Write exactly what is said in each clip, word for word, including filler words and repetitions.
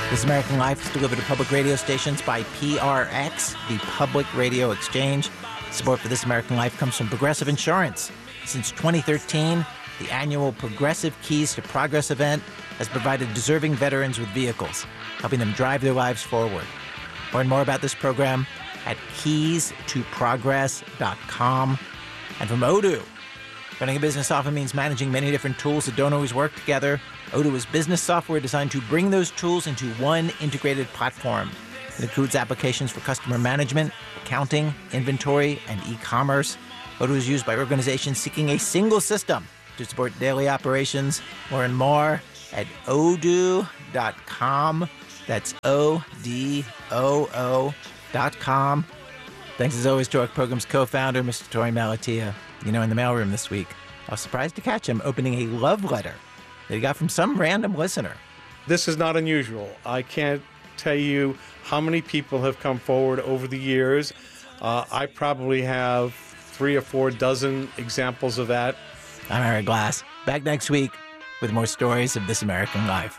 This American Life is delivered to public radio stations by P R X, the Public Radio Exchange. Support for This American Life comes from Progressive Insurance. Since twenty thirteen, the annual Progressive Keys to Progress event has provided deserving veterans with vehicles, helping them drive their lives forward. Learn more about this program at keys to progress dot com. And from Odoo. Running a business often means managing many different tools that don't always work together. Odoo is business software designed to bring those tools into one integrated platform. It includes applications for customer management, accounting, inventory, and e-commerce. Odoo is used by organizations seeking a single system to support daily operations. Learn more at odoo dot com. That's O D O O dot com. Thanks as always to our program's co-founder, Mister Torey Malatia. You know, in the mailroom this week, I was surprised to catch him opening a love letter that he got from some random listener. This is not unusual. I can't tell you how many people have come forward over the years. Uh, I probably have three or four dozen examples of that. I'm Eric Glass. Back next week with more stories of This American Life.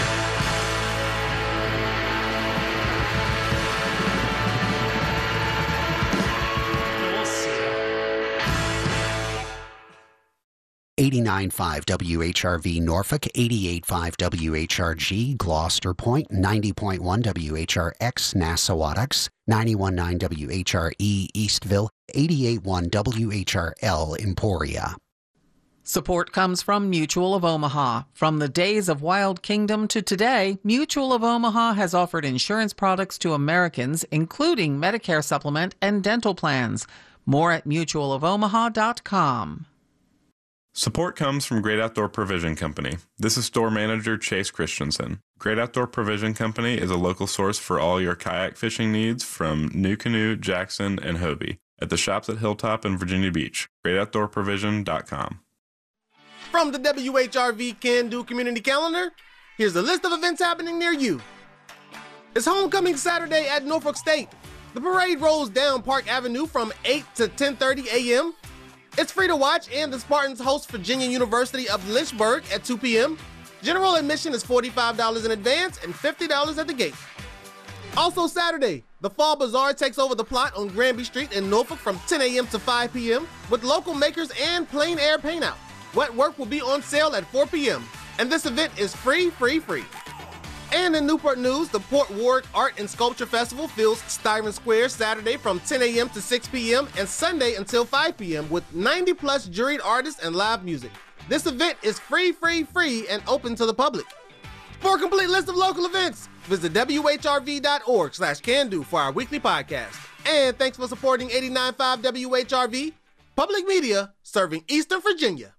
eighty-nine point five W H R V Norfolk, eighty-eight point five W H R G Gloucester Point, ninety point one W H R X Nassawadox, ninety-one point nine W H R E Eastville, eighty-eight point one W H R L Emporia. Support comes from Mutual of Omaha. From the days of Wild Kingdom to today, Mutual of Omaha has offered insurance products to Americans, including Medicare supplement and dental plans. More at mutual of omaha dot com. Support comes from Great Outdoor Provision Company. This is store manager Chase Christensen. Great Outdoor Provision Company is a local source for all your kayak fishing needs from NuCanoe, Jackson, and Hobie at the shops at Hilltop and Virginia Beach. great outdoor provision dot com. From the W H R V Can Do Community Calendar, here's a list of events happening near you. It's Homecoming Saturday at Norfolk State. The parade rolls down Park Avenue from eight to ten thirty a.m. It's free to watch, and the Spartans host Virginia University of Lynchburg at two p.m. General admission is forty-five dollars in advance and fifty dollars at the gate. Also Saturday, the Fall Bazaar takes over the plot on Granby Street in Norfolk from ten a.m. to five p.m. with local makers and plein air paint out. Wet work will be on sale at four p.m. and this event is free, free, free. And in Newport news, the Port Ward Art and Sculpture Festival fills Styron Square Saturday from ten a.m. to six p.m. and Sunday until five p.m. with ninety plus juried artists and live music. This event is free, free, free and open to the public. For a complete list of local events, visit W H R V dot org slash can do for our weekly podcast. And thanks for supporting eighty-nine point five W H R V, public media serving Eastern Virginia.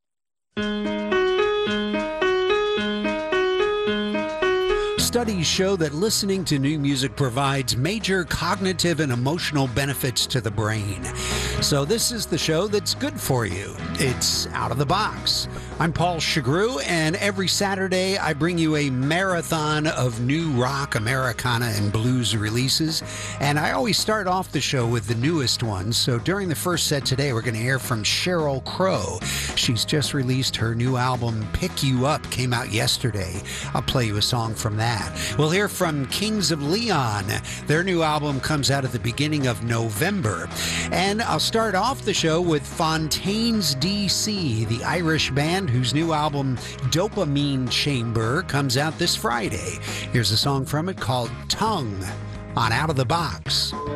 Studies show that listening to new music provides major cognitive and emotional benefits to the brain. So this is the show that's good for you. It's Out of the Box. I'm Paul Chagru, and every Saturday I bring you a marathon of new rock, Americana, and blues releases. And I always start off the show with the newest ones. So during the first set today, we're going to hear from Sheryl Crow. She's just released her new album, Pick You Up, came out yesterday. I'll play you a song from that. We'll hear from Kings of Leon. Their new album comes out at the beginning of November. And I'll start off the show with Fontaines D C, the Irish band whose new album, Dopamine Chamber, comes out this Friday. Here's a song from it called Tongue on Out of the Box.